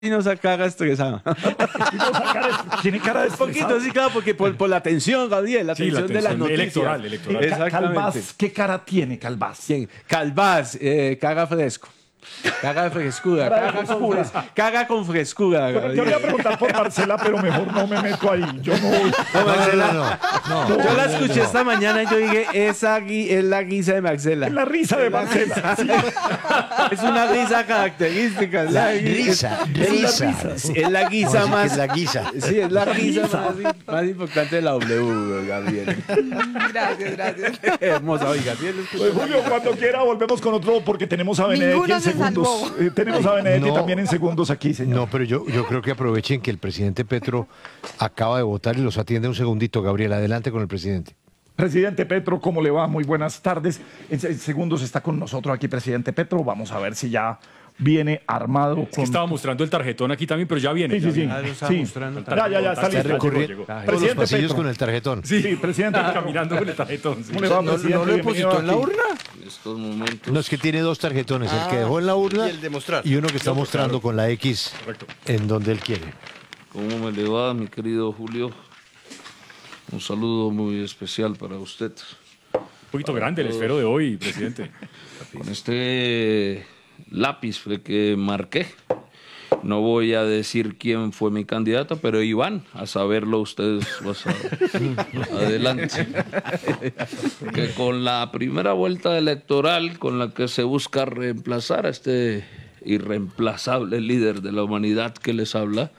y no sacar estresado. Tiene cara de Un poquito, sí, claro, porque por la tensión, Gabriel, la tensión de las noticias. Electoral. Exactamente. Calvás, ¿qué cara tiene Calvás? ¿Quién? Calvás, caga fresco. Caga frescura. Caga con frescura. Yo le Gabriel. voy a preguntar por Marcela, pero mejor no me meto ahí. Yo no voy. No, Marcela, yo la escuché esta mañana y yo dije, esa es la guisa de Marcela. Es la risa de Marcela. Sí. Es una risa característica. Es la Risa. Es la guisa Vamos a más. decir que es la guisa. Sí, es la guisa más importante de la W, Gabriel. Gracias. Hermosa, oiga. ¿sí? Pues, Julio, cuando quiera volvemos con otro porque tenemos a Benedetti Ninguno en se segundos. salvó. Tenemos a Benedetti No. también en segundos aquí, señor. No, pero yo creo que aprovechen que el presidente Petro acaba de votar y los atiende un segundito. Gabriel, adelante con el presidente. Presidente Petro, ¿cómo le va? Muy buenas tardes. En segundos está con nosotros aquí, presidente Petro. Vamos a ver si ya viene armado Es que estaba mostrando el tarjetón aquí también, pero ya viene. Sí, sí, sí. Ya lo estaba mostrando. Ya está Está listo. recorriendo llegó. por los Presidente pasillos Petro. con el tarjetón. Sí, presidente Petro. Caminando con el tarjetón. sí. ¿Cómo le va, ¿No presidente? lo Bienvenido depositó en la aquí. urna? En estos momentos. No, es que tiene dos tarjetones, el que dejó en la urna Y el de mostrar. y uno que está mostrando con la X en donde él quiere. ¿Cómo me le va, mi querido Julio? Un saludo muy especial para usted. Un poquito grande el esfero de hoy, presidente. Con este lápiz fue que marqué. No voy a decir quién fue mi candidato, pero Iván, a saberlo ustedes más adelante. Que con la primera vuelta electoral con la que se busca reemplazar a este irreemplazable líder de la humanidad que les habla,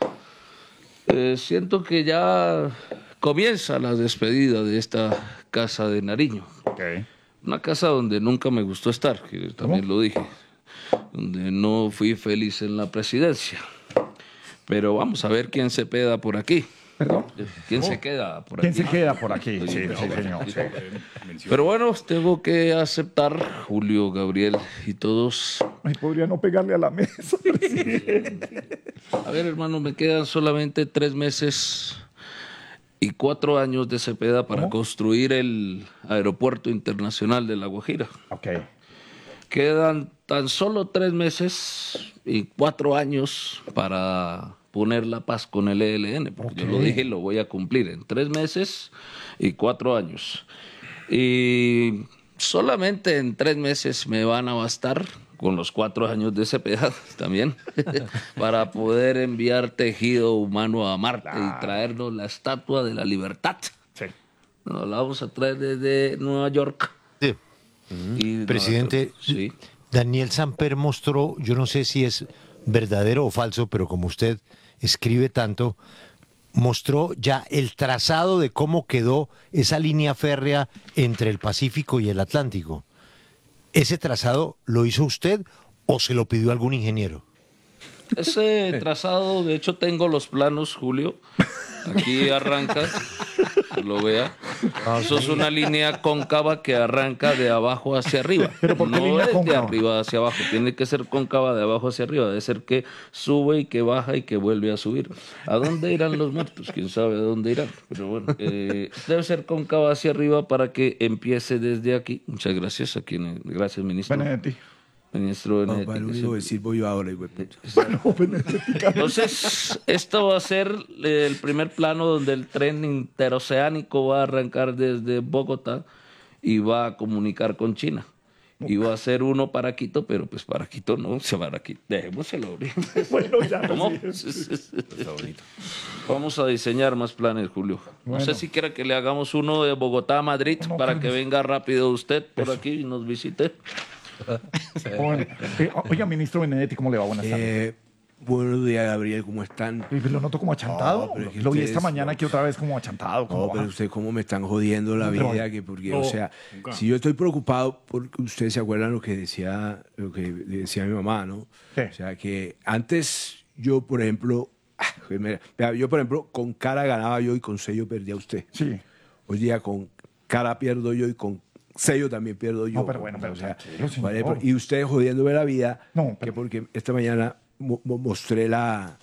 siento que ya comienza la despedida de esta casa de Nariño. Una casa donde nunca me gustó estar, que también lo dije, donde no fui feliz en la presidencia. Pero vamos a ver quién se queda por aquí. ¿Perdón? ¿Quién se queda por ¿Quién aquí? se queda por aquí? Sí, señor. Sí. Pero bueno, tengo que aceptar, Julio, Gabriel y todos. Ay, podría no pegarle a la mesa, presidente. A ver, hermano, me quedan solamente 3 meses y 4 años de Cepeda para construir el Aeropuerto Internacional de La Guajira. Ok. Quedan tan solo 3 meses y 4 años para poner la paz con el ELN, porque yo lo dije y lo voy a cumplir en 3 meses y 4 años. Y solamente en 3 meses me van a bastar, con los 4 años de Cepeda también, para poder enviar tejido humano a Marte y traernos la Estatua de la Libertad. Sí. Nos la vamos a traer desde Nueva York. Sí. Y Presidente, sí. Daniel Samper mostró, yo no sé si es verdadero o falso, pero como usted escribe tanto, mostró ya el trazado de cómo quedó esa línea férrea entre el Pacífico y el Atlántico. ¿Ese trazado lo hizo usted o se lo pidió algún ingeniero? Ese trazado, de hecho tengo los planos, Julio. Aquí arranca, que lo vea. Eso es una línea cóncava que arranca de abajo hacia arriba. ¿Pero por qué No línea es de cóncava? arriba hacia abajo, tiene que ser cóncava de abajo hacia arriba. Debe ser que sube y que baja y que vuelve a subir. ¿A dónde irán los muertos? ¿Quién sabe a dónde irán? Pero bueno, debe ser cóncava hacia arriba para que empiece desde aquí. Muchas gracias. Gracias, ministro. Benedetti. Ministro Benedetti, Para lo que único que se- sirvo yo ahora, güey. Bueno, Benedetti. Entonces, esto va a ser el primer plano donde el tren interoceánico va a arrancar desde Bogotá y va a comunicar con China. Y va a ser uno para Quito, pero pues para Quito no, se va a Quito. Dejémoselo. Bueno, ya. ¿Cómo? presidente. Vamos a diseñar más planes, Julio. No sé si quiere que le hagamos uno de Bogotá a Madrid para que venga rápido usted por aquí y nos visite. Bueno, oiga, ministro Benedetti, ¿cómo le va? Buenas tardes. Buenos días, Gabriel, ¿cómo están? Lo noto como achantado. No, pero es que Lo vi ustedes- esta mañana aquí otra vez como achantado. Como, No, pero usted cómo me están jodiendo la Pero- vida, que porque, No, o sea, nunca. si yo estoy preocupado porque ustedes se acuerdan lo que decía mi mamá, ¿no? Sí. O sea, que antes yo, por ejemplo, vea, yo, por ejemplo, con cara ganaba yo y con sello perdía usted. Sí. Hoy día con cara pierdo yo y con sello también pierdo yo. No, pero bueno, pero o sea, tranquilo, señor. vale, y usted jodiéndome la vida, No, que pero- porque esta mañana mostré la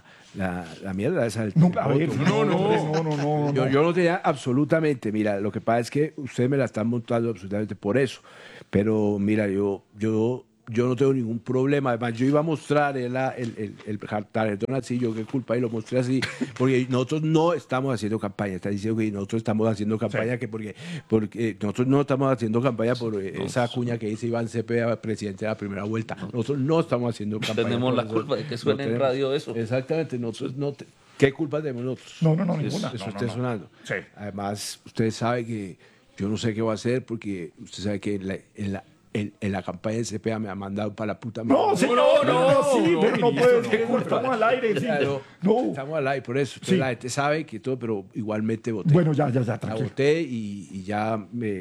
mierda esa del No, a ver, terremoto. no. Yo no tenía absolutamente, mira, lo que pasa es que ustedes me la están montando absolutamente por eso. Pero mira, yo yo no tengo ningún problema. Además, yo iba a mostrar el tarjetón así, yo qué culpa, y lo mostré así, porque nosotros no estamos haciendo campaña. Está diciendo que nosotros estamos haciendo campaña, que porque nosotros no estamos haciendo campaña por esa cuña que dice Iván Cepeda, presidente de la primera vuelta. Nosotros no estamos haciendo campaña. Tenemos la nosotros, culpa de que suene en radio eso. Exactamente, nosotros no. ¿Qué culpa tenemos nosotros? No, ninguna. Eso No, esté sonando. Sí. Además, usted sabe que yo no sé qué va a hacer, porque usted sabe que en la campaña de CPA me ha mandado para la puta madre. No, señor, pero no puede ser. Estamos al aire. Sí. Claro, No. estamos al aire, por eso. Entonces, Sí. la gente sabe que todo, pero igualmente voté. Bueno, ya, La tranquilo. voté y ya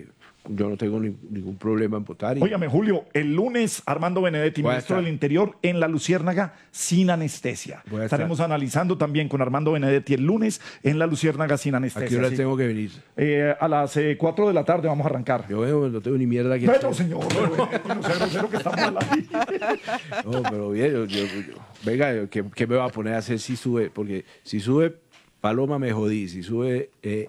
yo no tengo ningún problema en votar. Óigame, Julio, el lunes Armando Benedetti, Voy a ministro estar. del Interior, en La Luciérnaga, sin anestesia. Voy a estar. Estaremos analizando también con Armando Benedetti el lunes en La Luciérnaga, sin ¿A anestesia. qué hora sí. tengo que venir? A las 4 de la tarde vamos a arrancar. Yo no tengo ni mierda que Bueno, hacer. señor, no sea grosero que estamos al aire. No, pero bien, venga, ¿qué me va a poner a hacer si sube? Porque si sube Paloma me jodí, si sube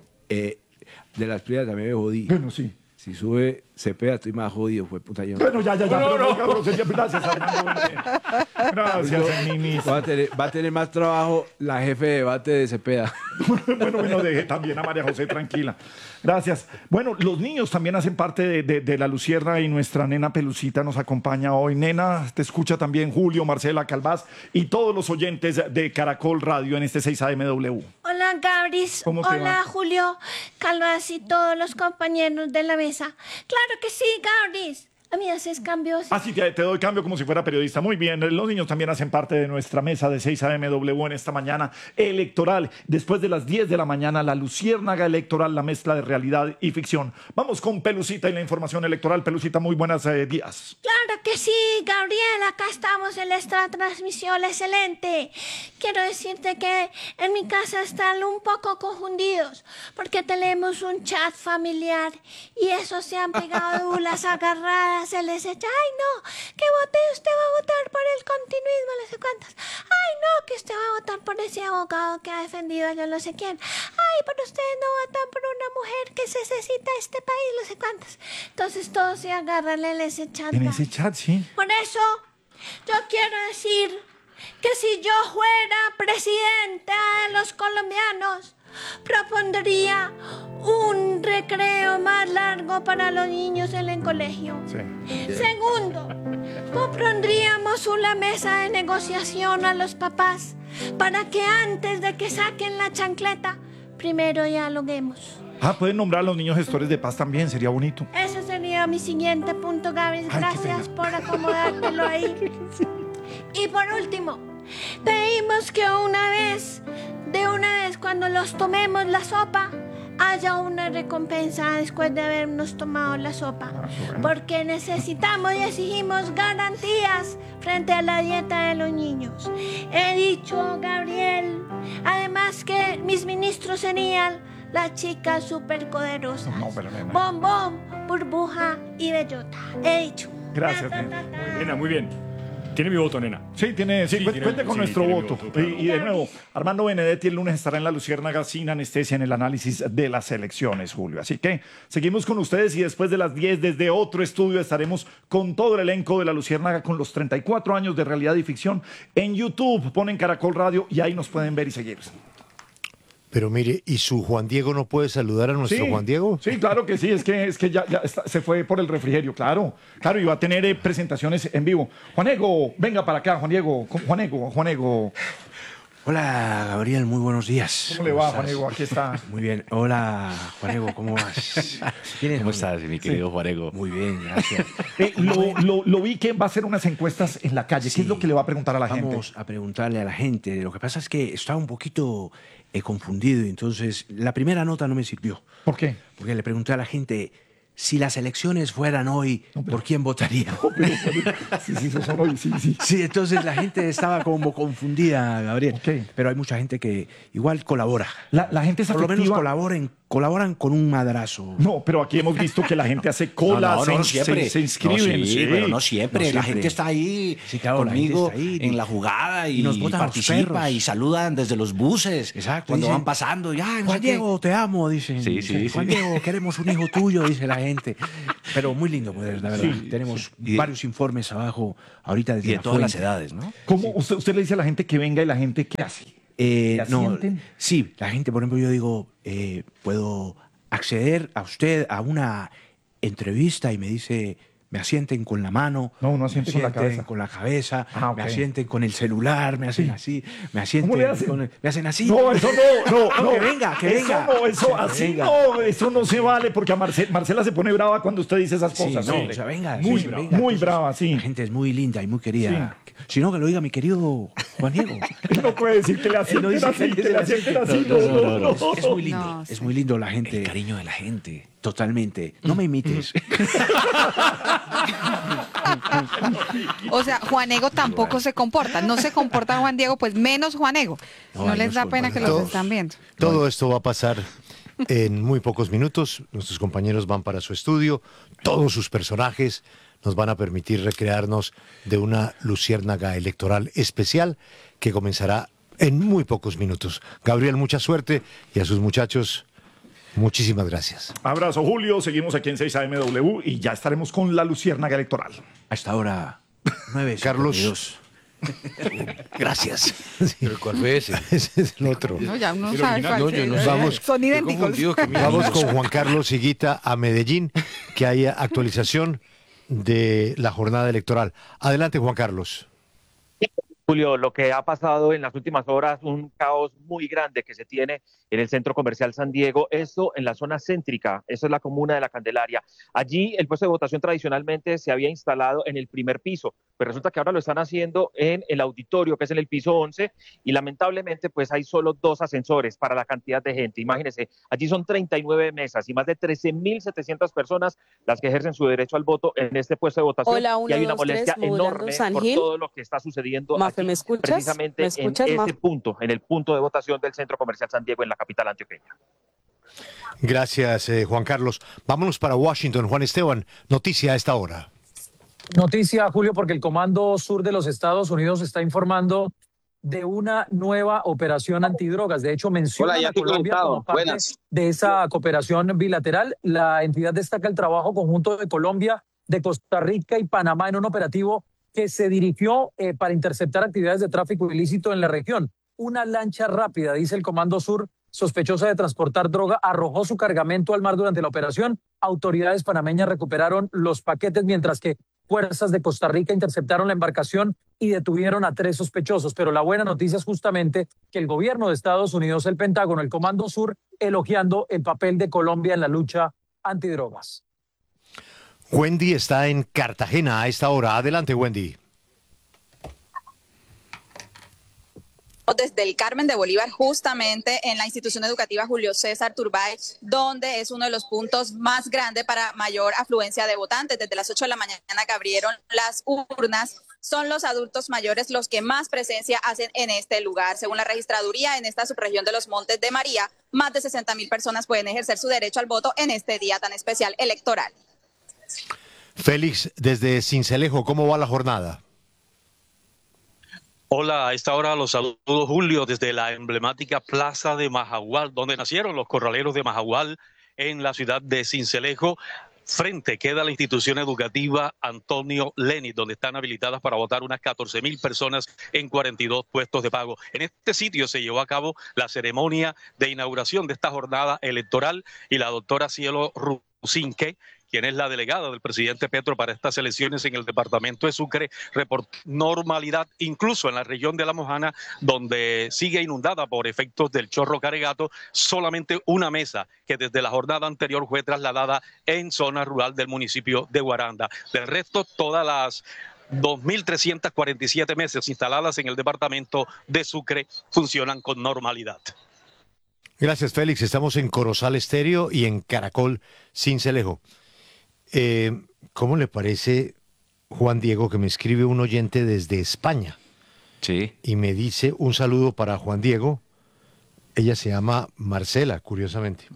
de las Prias también me jodí. Bueno, sí. Si sube Cepeda estoy más jodido, fue puta yo. Bueno, ya. pero no diga grosería. Gracias, Armando Benedetti. Gracias, ministro. Va a tener más trabajo la jefe de debate de Cepeda. Bueno, deje también a María José tranquila. Gracias. Bueno, los niños también hacen parte de La Lucierna y nuestra nena Pelucita nos acompaña hoy. Nena, te escucha también Julio, Marcela Calvás y todos los oyentes de Caracol Radio en este 6 AMW. Hola, Gabris. ¿Cómo te Hola, va? Julio, Calvas y todos los compañeros de la mesa. Claro que sí, Gabris. A mí haces cambios. Así que te doy cambio como si fuera periodista. Muy bien, los niños también hacen parte de nuestra mesa de 6 AMW en esta mañana electoral. Después de las 10 de la mañana, la Luciérnaga electoral, la mezcla de realidad y ficción. Vamos con Pelucita y la información electoral. Pelucita, muy buenos días. Claro que sí, Gabriel. Acá estamos en esta transmisión excelente. Quiero decirte que en mi casa están un poco confundidos porque tenemos un chat familiar y eso se han pegado las agarradas. Se les echa, ay no, que vote, usted va a votar por el continuismo, no sé cuántas. Ay no, que usted va a votar por ese abogado que ha defendido a yo no sé quién. Ay, pero ustedes no votan por una mujer que se necesita este país, no sé cuántas. Entonces todos se agarran en ese chat. En ese chat, sí. Por eso, yo quiero decir que si yo fuera presidenta de los colombianos, propondría un recreo más largo para los niños en el colegio. Sí. Segundo, propondríamos una mesa de negociación a los papás para que antes de que saquen la chancleta, primero dialoguemos. Pueden nombrar a los niños gestores de paz también, sería bonito. Ese sería mi siguiente punto, Gaby. Ay, qué Gracias por acomodártelo ahí. Y por último, pedimos que de una vez, cuando los tomemos la sopa, haya una recompensa después de habernos tomado la sopa. Porque necesitamos y exigimos garantías frente a la dieta de los niños. He dicho, Gabriel, además que mis ministros serían las chicas superpoderosas. No, pero nena. Bombón, burbuja y bellota. He dicho. Gracias, Ta, ta, nena. ta, ta. Nena, muy bien. Tiene mi voto, nena. Sí, cuente con sí, nuestro tiene mi voto. voto, claro. Y de nuevo, Armando Benedetti el lunes estará en La Luciérnaga sin anestesia en el análisis de las elecciones, Julio. Así que seguimos con ustedes y después de las 10 desde otro estudio estaremos con todo el elenco de La Luciérnaga con los 34 años de realidad y ficción en YouTube. Ponen Caracol Radio y ahí nos pueden ver y seguir. Pero mire, ¿y su Juan Diego no puede saludar a nuestro Sí, Juan Diego? Sí, claro que sí, es que ya se fue por el refrigerio, claro, y va a tener presentaciones en vivo. Juan Diego, venga para acá, Juan Diego. Hola, Gabriel, muy buenos días. ¿Cómo le va, estás? Juan Diego? Aquí está. Muy bien. Hola, Juanego, ¿cómo vas? ¿Cómo estás, mi querido Juarego? Muy bien, gracias. Lo vi que va a hacer unas encuestas en la calle. ¿Qué es lo que le va a preguntar a la gente? Vamos a preguntarle a la gente. Lo que pasa es que estaba un poquito confundido y entonces la primera nota no me sirvió. ¿Por qué? Porque le pregunté a la gente, si las elecciones fueran hoy, ¿por quién votaría? Sí, eso son hoy, sí. Sí, entonces la gente estaba como confundida, Gabriel. Ok. Pero hay mucha gente que igual colabora. La gente es Por lo menos afectiva. colaboran con un madrazo. No, pero aquí hemos visto que la gente hace cola, No siempre. se inscriben. No, sí, pero no siempre. No La siempre. gente está ahí Sí, claro, la conmigo gente está ahí. en la jugada Y y, nos botan los participa perros. y saludan desde los buses. Exacto. Cuando dicen, van pasando. Ya, no Juan sé qué. Diego, te amo, dicen. Sí, sí, Juan sí. Diego, queremos un hijo tuyo, dice la gente. pero muy lindo, pues, la verdad. Tenemos varios informes abajo ahorita desde Y de la todas las fuente. edades, ¿no? ¿Cómo usted le dice a la gente que venga y la gente qué hace? No, sienten? sí, la gente, por ejemplo, yo digo, puedo acceder a usted a una entrevista y me dice, me asienten con la mano, No, uno me asiente con la asienten cabeza. con la cabeza, Ah, ok. me asienten con el celular, me hacen así, me asienten ¿Cómo le hacen? me hacen así. No, eso no. Que venga, que eso venga. No, eso Que así venga. no, eso no se vale porque a Marcela se pone brava cuando usted dice esas Sí, cosas. no, hombre. o sea, venga, muy, sí, brava, venga. muy Entonces, brava, sí. La gente es muy linda y muy querida. Si no, que lo diga mi querido Juan Diego. No puede decir que le asienten dice así, que que le asienten así. No. Es muy lindo, No, es sí. muy lindo la gente. El cariño de la gente. Totalmente. No me imites. O sea, Juan Diego tampoco se comporta. No se comporta Juan Diego, pues menos Juan Diego. No, No ay, les no da es pena que culpa. los están viendo. Todo esto va a pasar en muy pocos minutos. Nuestros compañeros van para su estudio. Todos sus personajes nos van a permitir recrearnos de una luciérnaga electoral especial que comenzará en muy pocos minutos. Gabriel, mucha suerte y a sus muchachos, muchísimas gracias. Abrazo, Julio. Seguimos aquí en 6AMW y ya estaremos con la luciérnaga electoral. Hasta ahora, 9. Carlos. Gracias. ¿Pero cuál fue ese? Ese es el otro. No, ya uno sabe cuál No, yo es. no sé. Vamos. Son Estoy idénticos. confundido que mira, Vamos niños. con Juan Carlos Higuita a Medellín, que haya actualización de la jornada electoral. Adelante, Juan Carlos. Julio, lo que ha pasado en las últimas horas, un caos muy grande que se tiene en el centro comercial San Diego, eso en la zona céntrica, eso es la comuna de La Candelaria. Allí el puesto de votación tradicionalmente se había instalado en el primer piso, pero resulta que ahora lo están haciendo en el auditorio, que es en el piso 11, y lamentablemente pues hay solo 2 ascensores para la cantidad de gente. Imagínense, allí son 39 mesas y más de 13.700 personas las que ejercen su derecho al voto en este puesto de votación. Hola, y hay 1, una 2, 3, molestia modulando enorme San por Gil. todo lo que está sucediendo Mafe, aquí, ¿me escuchas? precisamente ¿Me escuchas, en Mafe? este punto, en el punto de votación del centro comercial San Diego en la capital antioqueña. Gracias, Juan Carlos. Vámonos para Washington. Juan Esteban, noticia a esta hora. Noticia, Julio, porque el Comando Sur de los Estados Unidos está informando de una nueva operación antidrogas. De hecho, menciona Hola, ya a estoy Colombia conectado. como parte Buenas. de esa cooperación bilateral. La entidad destaca el trabajo conjunto de Colombia, de Costa Rica y Panamá en un operativo que se dirigió para interceptar actividades de tráfico ilícito en la región. Una lancha rápida, dice el Comando Sur, sospechosa de transportar droga, arrojó su cargamento al mar durante la operación. Autoridades panameñas recuperaron los paquetes, mientras que fuerzas de Costa Rica interceptaron la embarcación y detuvieron a 3 sospechosos. Pero la buena noticia es justamente que el gobierno de Estados Unidos, el Pentágono, el Comando Sur, elogiando el papel de Colombia en la lucha antidrogas. Wendy está en Cartagena a esta hora. Adelante, Wendy. Desde el Carmen de Bolívar, justamente en la institución educativa Julio César Turbay, donde es uno de los puntos más grandes para mayor afluencia de votantes. Desde las 8 de la mañana que abrieron las urnas, son los adultos mayores los que más presencia hacen en este lugar. Según la registraduría, en esta subregión de los Montes de María, más de 60.000 personas pueden ejercer su derecho al voto en este día tan especial electoral. Félix, desde Sincelejo, ¿cómo va la jornada? Hola, a esta hora los saludos, Julio, desde la emblemática Plaza de Majagual, donde nacieron los corraleros de Majagual en la ciudad de Sincelejo. Frente queda la institución educativa Antonio Lenis, donde están habilitadas para votar unas 14.000 personas en 42 puestos de pago. En este sitio se llevó a cabo la ceremonia de inauguración de esta jornada electoral y la doctora Cielo Rusinque, quien es la delegada del presidente Petro para estas elecciones en el departamento de Sucre, reportó normalidad incluso en la región de La Mojana, donde sigue inundada por efectos del chorro Caregato. Solamente una mesa que desde la jornada anterior fue trasladada en zona rural del municipio de Guaranda. Del resto, todas las 2.347 mesas instaladas en el departamento de Sucre funcionan con normalidad. Gracias, Félix. Estamos en Corozal Estéreo y en Caracol Sincelejo. ¿Cómo le parece, Juan Diego, que me escribe un oyente desde España? Sí. Y me dice un saludo para Juan Diego. Ella se llama Marcela, curiosamente.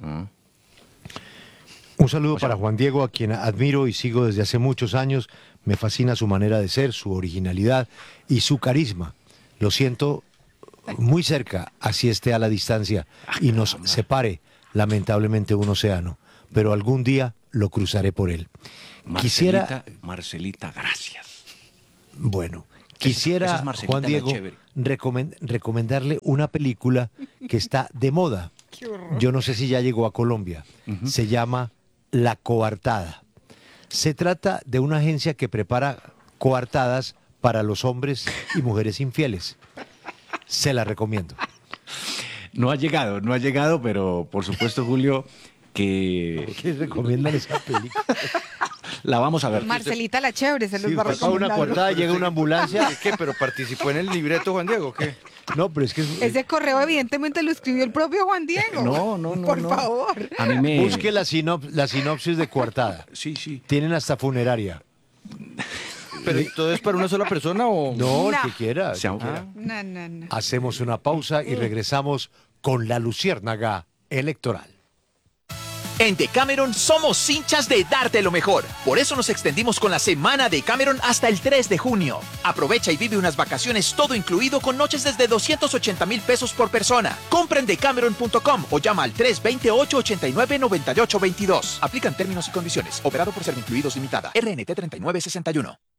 Un saludo para Juan Diego, a quien admiro y sigo desde hace muchos años. Me fascina su manera de ser, su originalidad y su carisma. Lo siento muy cerca, así esté a la distancia y nos separe lamentablemente un océano. Pero algún día lo cruzaré por él. Marcelita, gracias. Bueno, quisiera, esa es Marcelita, Juan la Diego, chévere. recomendarle una película que está de moda. Yo no sé si ya llegó a Colombia. Se llama La Coartada. Se trata de una agencia que prepara coartadas para los hombres y mujeres infieles. Se la recomiendo. No ha llegado, pero por supuesto, Julio, que ¿Qué recomiendan esa película? la vamos a ver. Marcelita la chévere, se los va a A una recomendar. coartada llega una ambulancia. ¿Qué? ¿Pero participó en el libreto, Juan Diego? ¿Qué? No, pero es que Ese correo evidentemente lo escribió el propio Juan Diego. No. Por favor. A mí me... busque la sinopsis de coartada. Sí. Tienen hasta funeraria. ¿Pero todo es para una sola persona o...? No, el No. que quiera. Se ahogó. No. Hacemos una pausa y regresamos con la luciérnaga electoral. En Decameron somos hinchas de darte lo mejor. Por eso nos extendimos con la semana Decameron hasta el 3 de junio. Aprovecha y vive unas vacaciones todo incluido con noches desde 280,000 pesos por persona. Compra en decameron.com o llama al 328-89-9822. Aplican términos y condiciones. Operado por Servincluidos Limitada. RNT 3961.